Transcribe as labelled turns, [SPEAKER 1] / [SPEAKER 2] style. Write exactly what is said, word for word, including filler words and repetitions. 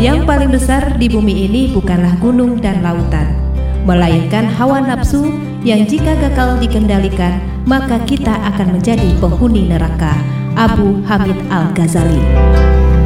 [SPEAKER 1] Yang paling besar di bumi ini bukanlah gunung dan lautan, melainkan hawa nafsu yang jika gagal dikendalikan, maka kita akan menjadi penghuni neraka. Abu Hamid Al-Ghazali.